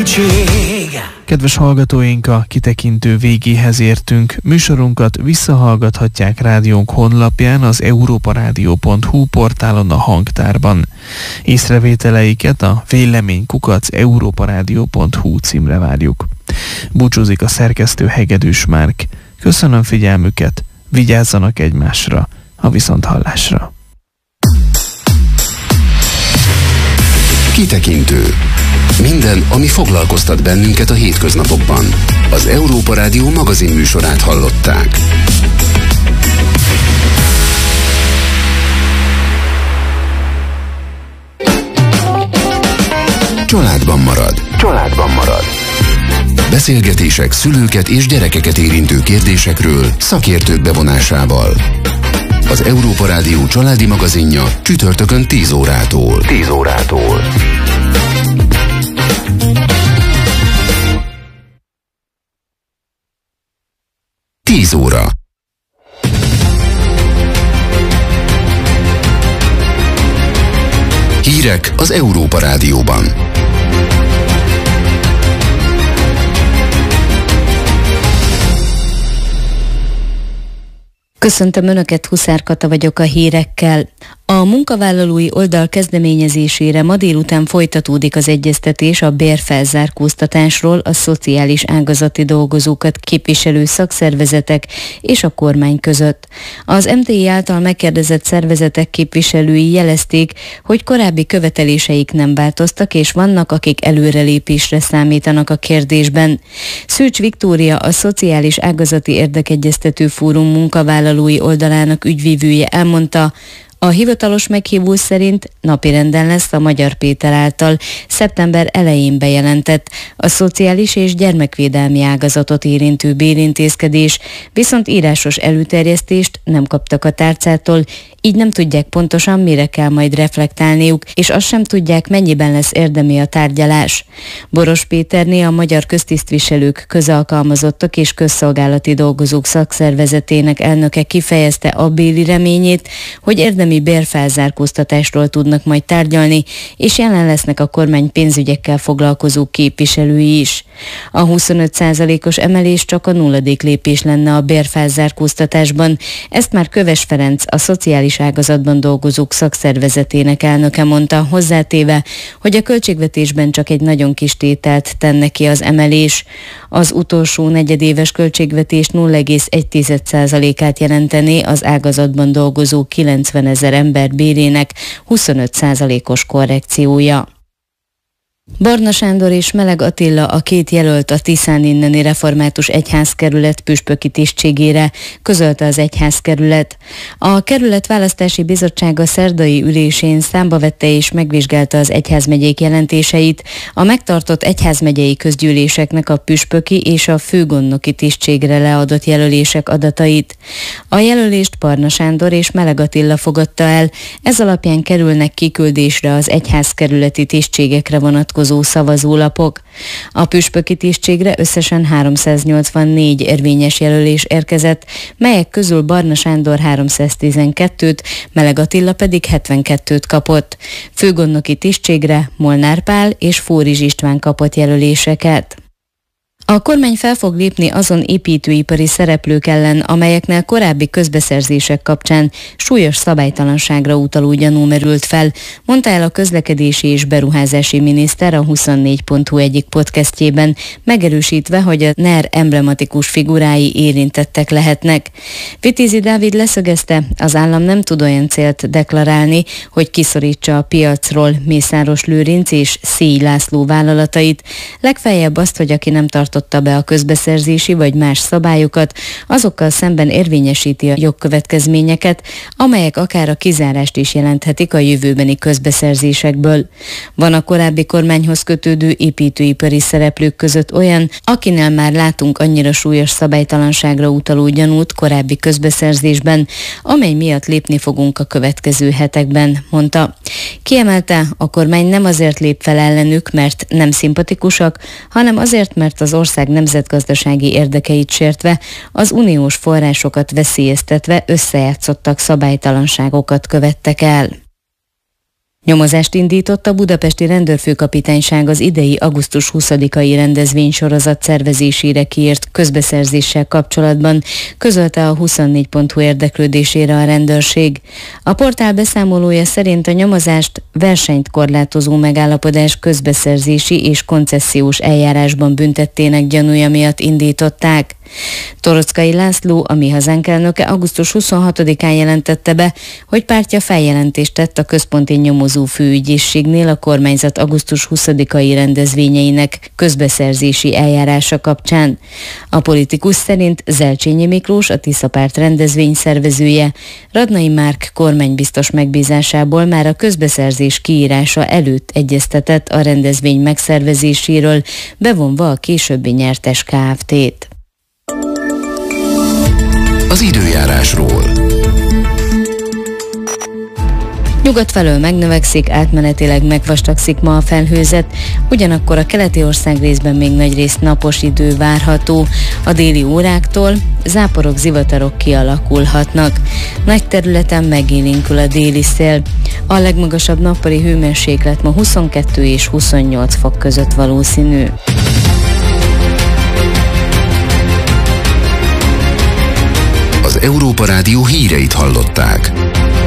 Kedves hallgatóink, a kitekintő végéhez értünk. Műsorunkat visszahallgathatják rádiónk honlapján, az europaradio.hu portálon, a hangtárban. Észrevételeiket a vélemény@europaradio.hu címre várjuk. Búcsúzik a szerkesztő, Hegedűs Márk. Köszönöm figyelmüket, vigyázzanak egymásra, a viszonthallásra. Kitekintő. Minden, ami foglalkoztat bennünket a hétköznapokban. Az Európa Rádió magazin műsorát hallották. Családban marad. Családban marad. Beszélgetések szülőket és gyerekeket érintő kérdésekről szakértők bevonásával. Az Európa Rádió családi magazinja csütörtökön 10 órától. 10 órától. Tíz óra. Hírek az Európa Rádióban. Köszöntöm Önöket, Huszár Kata vagyok a hírekkel. A munkavállalói oldal kezdeményezésére ma délután folytatódik az egyeztetés a bérfelzárkóztatásról a szociális ágazati dolgozókat képviselő szakszervezetek és a kormány között. Az MTI által megkérdezett szervezetek képviselői jelezték, hogy korábbi követeléseik nem változtak, és vannak, akik előrelépésre számítanak a kérdésben. Szűcs Viktória, a Szociális Ágazati Érdekegyeztető Fórum munkavállalói oldalának ügyvívője elmondta, a hivatalos meghívó szerint napirenden lesz a Magyar Péter által szeptember elején bejelentett a szociális és gyermekvédelmi ágazatot érintő bérintézkedés, viszont írásos előterjesztést nem kaptak a tárcától, így nem tudják pontosan, mire kell majd reflektálniuk, és azt sem tudják, mennyiben lesz érdemi a tárgyalás. Boros Péterné, a Magyar Köztisztviselők, Közalkalmazottak és Közszolgálati Dolgozók Szakszervezetének elnöke kifejezte abbéli reményét, hogy érdemi bérfelzárkóztatásról tudnak majd tárgyalni, és jelen lesznek a kormány pénzügyekkel foglalkozó képviselői is. A 25%-os emelés csak a nulladik lépés lenne a bérfelzárkóztatásban, ezt már Köves Ferenc, a Szociális Ágazatban Dolgozók Szakszervezetének elnöke mondta, hozzátéve, hogy a költségvetésben csak egy nagyon kis tételt tenne ki az emelés. Az utolsó negyedéves költségvetés 0,1%-át jelentené az ágazatban dolgozó 90 000 ember bérének 25%-os korrekciója. Barna Sándor és Meleg Attila, a két jelölt a Tiszán inneni református egyházkerület püspöki tisztségére, közölte az egyházkerület. A kerület választási bizottsága szerdai ülésén számba vette és megvizsgálta az egyházmegyék jelentéseit, a megtartott egyházmegyei közgyűléseknek a püspöki és a főgondnoki tisztségre leadott jelölések adatait. A jelölést Barna Sándor és Meleg Attila fogadta el, ez alapján kerülnek kiküldésre az egyházkerületi tisztségekre vonatkozó szavazólapok. A püspöki tisztségre összesen 384 érvényes jelölés érkezett, melyek közül Barna Sándor 312-t, Meleg Attila pedig 72-t kapott. Főgondnoki tisztségre Molnár Pál és Fórizs István kapott jelöléseket. A kormány fel fog lépni azon építőipari szereplők ellen, amelyeknél korábbi közbeszerzések kapcsán súlyos szabálytalanságra utaló gyanú merült fel, mondta el a közlekedési és beruházási miniszter a 24.hu egyik podcastjében, megerősítve, hogy a NER emblematikus figurái érintettek lehetnek. Vitézi Dávid leszögezte, az állam nem tud olyan célt deklarálni, hogy kiszorítsa a piacról Mészáros Lőrinc és Szély László vállalatait, legfeljebb azt, hogy aki nem tartott be a közbeszerzési vagy más szabályokat, azokkal szemben érvényesíti a jogkövetkezményeket, amelyek akár a kizárást is jelenthetik a jövőbeni közbeszerzésekből. Van a korábbi kormányhoz kötődő építőipari szereplők között olyan, akinél már látunk annyira súlyos szabálytalanságra utaló gyanút korábbi közbeszerzésben, amely miatt lépni fogunk a következő hetekben, mondta. Kiemelte, a kormány nem azért lép fel ellenük, mert nem szimpatikusak, hanem azért, mert az ország nemzetgazdasági érdekeit sértve, az uniós forrásokat veszélyeztetve összejátszottak szabálytalanságokat követtek el. Nyomozást indított a budapesti rendőrfőkapitányság az idei augusztus 20-ai rendezvénysorozat szervezésére kiírt közbeszerzéssel kapcsolatban, közölte a 24.hu érdeklődésére a rendőrség. A portál beszámolója szerint a nyomozást versenyt korlátozó megállapodás közbeszerzési és koncesziós eljárásban büntettének gyanúja miatt indították. Toroczkai László, a Mi Hazánk elnöke augusztus 26-án jelentette be, hogy pártja feljelentést tett a központi nyomozó főügyészségnél a kormányzat augusztus 20-ai rendezvényeinek közbeszerzési eljárása kapcsán. A politikus szerint Zelcsényi Miklós, a Tisza Párt rendezvény szervezője, Radnai Márk kormánybiztos megbízásából már a közbeszerzés kiírása előtt egyeztetett a rendezvény megszervezéséről, bevonva a későbbi nyertes Kft-t. Az időjárásról. Nyugat felől megnövekszik, átmenetileg megvastagszik ma a felhőzet, ugyanakkor a keleti ország részben még nagyrészt napos idő várható. A déli óráktól záporok, zivatarok kialakulhatnak. Nagy területen megélénkül a déli szél. A legmagasabb nappali hőmérséklet ma 22 és 28 fok között valószínű. Az Európa Rádió híreit hallották.